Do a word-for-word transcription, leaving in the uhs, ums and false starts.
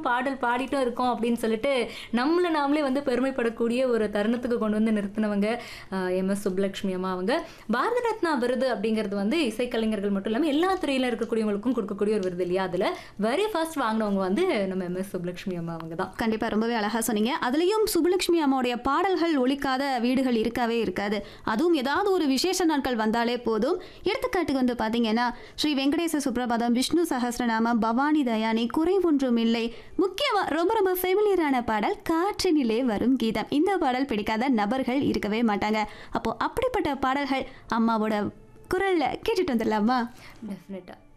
பாடல் பாடிட்டும் இருக்கோம் அப்படின்னு சொல்லிட்டு நம்மளை நாமளே வந்து பெருமைப்படக்கூடிய ஒரு தருணத்துக்கு கொண்டு வந்து நிறுத்தினவங்க எம் எஸ் சுப்புலட்சுமி அம்மா. அவங்க பாரத ரத்னா விருது அப்படிங்கிறது வந்து இசைக்கலைஞர்கள் மட்டும் இல்லாமல் எல்லா துறையில இருக்கக்கூடியவங்களுக்கும் கொடுக்கக்கூடிய ஒரு விருது இல்லையா? அதுல வெரி ஃபர்ஸ்ட் வாங்கினவங்க வந்து நம்ம எம் எஸ் சுப்புலட்சுமி அம்மா அவங்க தான். கண்டிப்பா ரொம்பவே அழகா சொன்னீங்க. அதுலயும் சுப்புலட்சுமி அம்மாவுடைய பாடல்கள் ஒலிக்காத வீடுகள் இருக்கவே இருக்காது. அதுவும் ஏதாவது ஒரு விசேஷ நாட்கள் வந்தாலே போதும். எடுத்துக்காட்டுக்கு வந்து பாத்தீங்கன்னா ஸ்ரீ வெங்கடேச சுப்ரபாதம், விஷ்ணு சஹஸ்ரநாமம், பவானி தயானி, குறை ஒன்றும் இல்லை, முக்கியமா ரொம்ப ரொம்ப ஃபெமிலியரான பாடல் காற்றினிலே வரும் கீதம். இந்த பாடல் பிடிக்காத நபர்கள் இருக்கவே மாட்டாங்க. அப்போ அப்படிப்பட்ட பாடல்கள் அம்மாவோட குரல்ல கேட்டுட்டு வந்துடலாமா? டெஃபினட்டா.